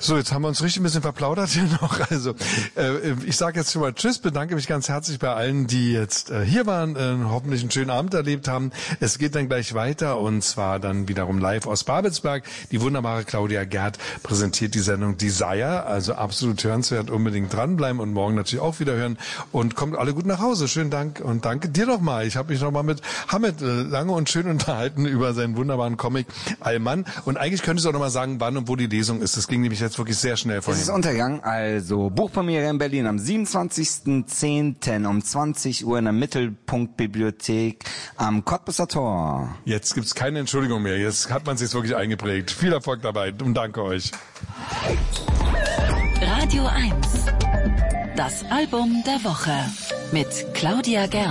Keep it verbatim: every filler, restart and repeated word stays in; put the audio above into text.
So, jetzt haben wir uns richtig ein bisschen verplaudert hier noch. Also äh, ich sage jetzt schon mal Tschüss, bedanke mich ganz herzlich bei allen, die jetzt äh, hier waren, äh, hoffentlich einen schönen Abend erlebt haben. Es geht dann gleich weiter und zwar dann wiederum live aus Babelsberg. Die wunderbare Claudia Gerd präsentiert die Sendung Desire, also absolut hörenswert, unbedingt dranbleiben und morgen natürlich auch wieder hören und kommt alle gut nach Hause. Schönen Dank und danke dir nochmal. Ich habe mich nochmal mit Hamid äh, lange und schön unterhalten über seinen wunderbaren Comic Allmann und eigentlich könntest du auch nochmal sagen, wann und wo die Lesung ist. Das ging nämlich jetzt wirklich sehr schnell vorhin. Es ist Untergang, also Buchpremiere in Berlin am siebenundzwanzigsten zehnten um zwanzig Uhr in der Mittelpunktbibliothek am Cottbusser Tor. Jetzt gibt's keine Entschuldigung mehr. Jetzt hat man sich wirklich eingeprägt. Viel Erfolg dabei und danke euch. Radio eins. Das Album der Woche mit Claudia Gerd.